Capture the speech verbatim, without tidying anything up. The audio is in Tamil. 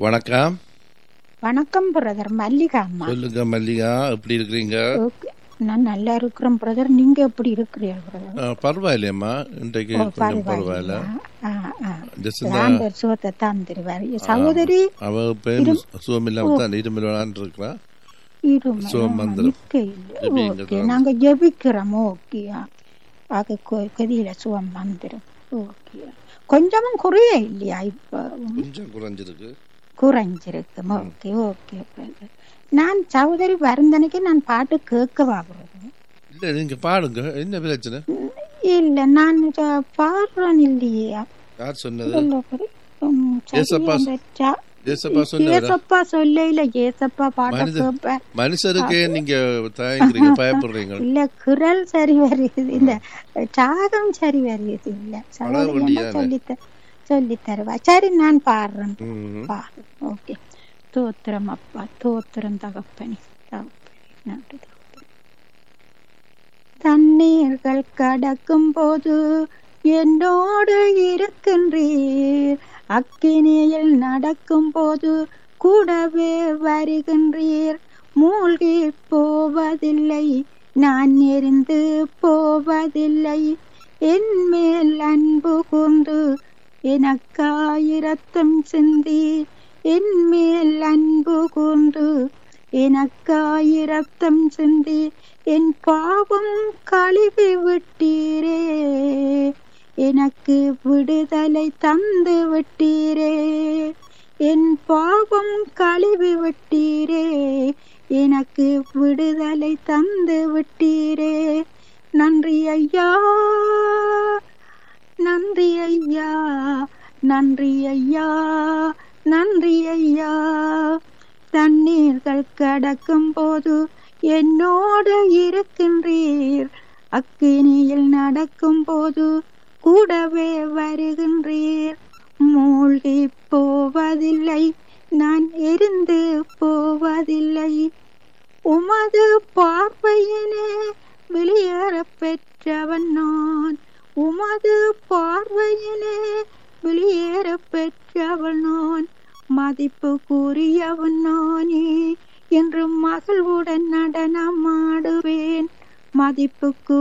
வணக்கம். வணக்கம் பிரதர், மல்லிகா அம்மா. சொல்லுங்க மல்லிகா, எப்படி இருக்கிறீங்க? ஓகே, நான் நல்லா இருக்கிறேன் பிரதர். நீங்க எப்படி இருக்கிறீர்கள் பிரதர்? ஆ, பரவாயில்லையம்மா, இன்றைக்கு ஓ, கொஞ்சம் பரவாயில்ல. பரவாயில்லையா? ஆ, ஆ. Just இந்த- ஆண்டவர் சுகத்தை தந்துருவார். சகோதரி அவ பேரும் சுகம் இல்லாம தான் இருமல் விளாண்டு இருக்கிறா. இரும- சுகம் ஆ, வந்துரும். நிக்க இல்லை. ஜெபிங்க ஓகே, தான். நாங்க ஜெபிக்கிறோம். ஓகே, ஆக கதியில சுகம் வந்துடும். ஓகே, கொஞ்சமும் குறைய இல்லையா? இப்ப கொஞ்சம் குறைஞ்சிருக்கு. குறைஞ்சிருக்கு. Okay okay brother. நான் சகோதரி வருந்தனைக்கு நான் பாட்டு கேட்கவா பிரதர்? இல்ல, நீங்க பாடுங்க. என்ன பிரச்சனை? இல்ல, நான் ச- பாடுறேன் இல்லையே. யார் சொன்னது? இல்ல பிரதர். உம், சரி, ஏசப்பா அந்த ச- ஏசப்பா சொன்னதா? ஏசப்பா சொல்ல இல்ல, ஏசப்பா பாட்ட மனித- கேட்பேன். மனுஷருக்கே நீங்க தயங்குறீங்க, பயப்படுறீங்க. இல்ல, குரல் சரி வருது, இந்த ராகம் சரி வருது இல்ல. சகோதரி வேண்டியதானே? என்ன சொல்லித்த சொல்லி தருவா. சரி, நான் பாடுறேன். ம். பாடு. ஓகே. தோத்திரம் அப்பா, தோத்திரம் தகப்பனே, தகப்பனே, நன்றி தகப்பனே. தண்ணீர்கள் கடக்கும் போது என்னோடு இருக்கின்றீர், அக்கினியில் நடக்கும் போது கூடவே வருகின்றீர். மூழ்கி போவதில்லை, நான் எரிந்து போவதில்லை. என் மேல் அன்பு கூர்ந்து எனக்காயிரத்தம் சிந்தி, என் மேல் அன்பு கூர்ந்து எனக்காயிரத்தம் சிந்தி, என் பாவம் கழுவி விட்டீரே, எனக்கு விடுதலை தந்து விட்டீரே. என் பாவம் கழுவி விட்டீரே, எனக்கு விடுதலை தந்து விட்டீரே. நன்றி ஐயா, நன்றி ஐயா, நன்றி ஐயா, நன்றி ஐயா. தண்ணீர்கள் கடக்கும் போது என்னோடு இருக்கின்றீர், அக்கினியில் நடக்கும் போது கூடவே வருகின்றீர். மூழ்கி போவதில்லை, நான் எரிந்து போவதில்லை. உமது பார்வையினே வெளியேற பெற்றவன் நான், உமது பார்வையிலே வெளியேற பெற்றவன் நான். மதிப்பு கூறியவன் நானே, என்று மகிழ்வுடன் நடனமாடுவேன். மதிப்புக்கு